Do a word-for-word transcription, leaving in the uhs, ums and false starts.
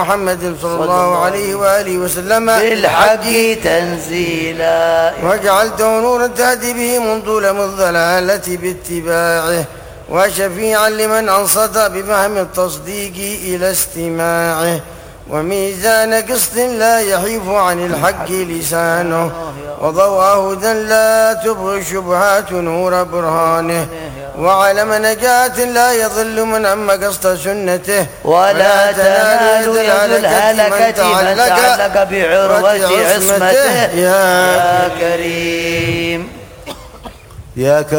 محمد صلى الله عليه وآله وسلم بالحق تنزيلا، وجعلته نورا تهدي به من ظلم الضلالة باتباعه، وشفيعا لمن أنصت بفهم التصديق إلى استماعه، وميزان قسط لا يحيف عن الحق لسانه، وضوء هدى لا تبغي الشبهات نور برهانه، وعلم نجاة لا يضل من أم قصد سنته، ولا تنال يد الهلكة من تعلق بعروة عصمته. يا كريم يا كريم